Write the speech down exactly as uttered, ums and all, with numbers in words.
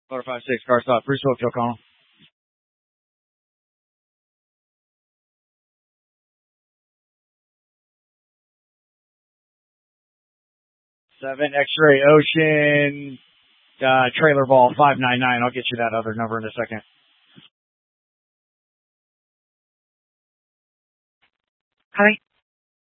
Motor five six, car stop, free smoke, Joe Connell. Seven X-ray Ocean, uh, trailer ball five nine nine. I'll get you that other number in a second. Hi.